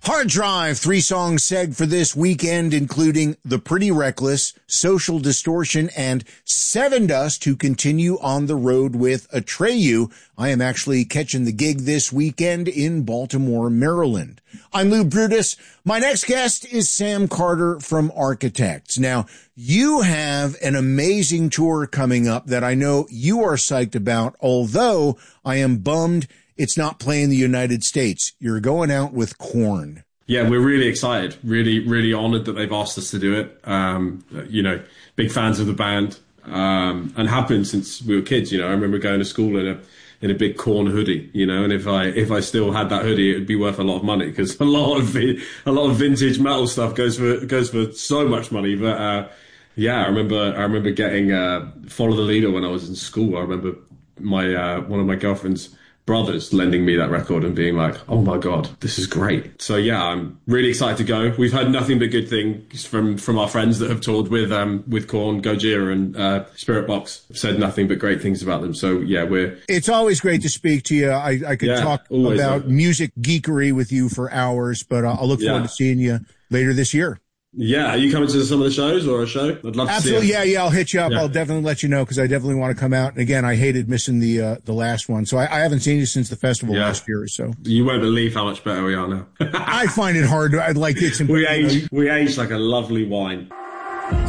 Hard Drive, 3-song seg for this weekend, including The Pretty Reckless, Social Distortion, and Sevendust, to continue on the road with Atreyu. I am actually catching the gig this weekend in Baltimore, Maryland. I'm Lou Brutus. My next guest is Sam Carter from Architects. Now, you have an amazing tour coming up that I know you are psyched about, although I am bummed it's not playing the United States. You're going out with Korn. Yeah, we're really excited. Really honored that they've asked us to do it. Big fans of the band, and have been since we were kids. I remember going to school in a big Korn hoodie. And if I still had that hoodie, it'd be worth a lot of money, because a lot of vintage metal stuff goes for so much money. But I remember getting Follow the Leader when I was in school. I remember my one of my girlfriend's brothers lending me that record and being like, oh my God, this is great. So yeah, I'm really excited to go. We've heard nothing but good things from our friends that have toured with Korn, Gojira and Spirit Box. Have said nothing but great things about them. So yeah, it's always great to speak to you. I could talk about music geekery with you for hours, but I'll look forward to seeing you later this year. Yeah, are you coming to some of the shows or a show? I'd love to see it. Yeah, I'll hit you up. Yeah. I'll definitely let you know, because I definitely want to come out. And again, I hated missing the last one. So I haven't seen you since the festival last year or so. You won't believe how much better we are now. I find it hard. I'd like it's we age like a lovely wine.